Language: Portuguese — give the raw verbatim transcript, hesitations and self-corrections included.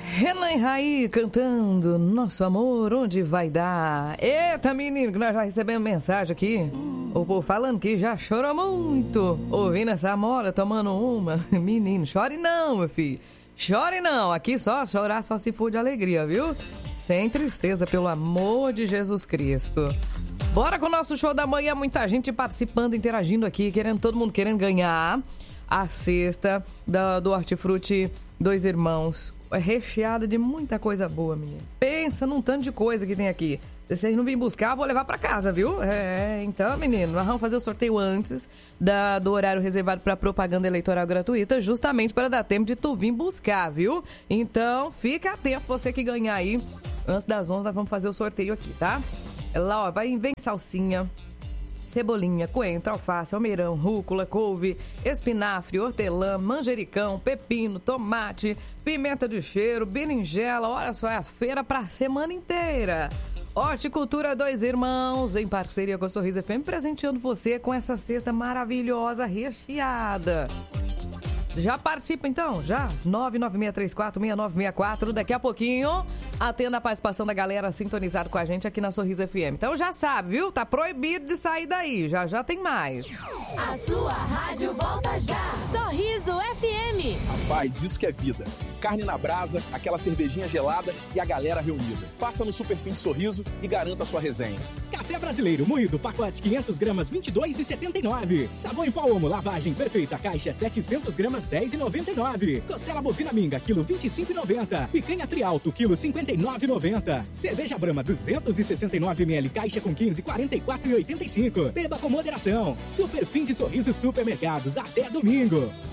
Renan e Raí cantando Nosso Amor, Onde Vai Dar? Eita, menino, que nós já recebemos mensagem aqui. O povo falando que já chorou muito ouvindo essa Amora, tomando uma. Menino, chore não, meu filho. Chore não, aqui só chorar só se for de alegria, viu? Sem tristeza, pelo amor de Jesus Cristo. Bora com o nosso show da manhã, muita gente participando, interagindo aqui, querendo, todo mundo querendo ganhar a cesta da, do Hortifruti Dois Irmãos. É recheada de muita coisa boa, menino. Pensa num tanto de coisa que tem aqui. Se vocês não virem buscar, eu vou levar pra casa, viu? É, então, menino, nós vamos fazer o sorteio antes da, do horário reservado pra propaganda eleitoral gratuita, justamente para dar tempo de tu vir buscar, viu? Então, fica atento, você que ganhar aí. Antes das onze, nós vamos fazer o sorteio aqui, tá? Lá, ó, vai, vem salsinha, cebolinha, coentro, alface, almeirão, rúcula, couve, espinafre, hortelã, manjericão, pepino, tomate, pimenta de cheiro, berinjela. Olha só, é a feira pra semana inteira. Horticultura Dois Irmãos, em parceria com a Sorriso F M, presenteando você com essa cesta maravilhosa, recheada. Já participa então, já? nove nove seis três quatro seis nove seis quatro. Daqui a pouquinho, atenda a participação da galera sintonizada com a gente aqui na Sorriso F M. Então já sabe, viu? Tá proibido de sair daí. Já já tem mais. A sua rádio volta já. Sorriso F M. Rapaz, isso que é vida. Carne na brasa, aquela cervejinha gelada e a galera reunida. Passa no Superfim de Sorriso e garanta a sua resenha. Café brasileiro moído, pacote quinhentas gramas, vinte e dois reais e setenta e nove centavos. Sabão em pó Omo, lavagem perfeita, caixa setecentas gramas, dez reais e noventa e nove centavos. Costela bovina minga, quilo vinte e cinco reais e noventa centavos. Picanha Trialto, quilo cinquenta e nove reais e noventa centavos. Cerveja Brahma, duzentos e sessenta e nove mililitros, caixa com quinze, quarenta e quatro reais e oitenta e cinco centavos. Beba com moderação. Superfim de Sorriso Supermercados, até domingo.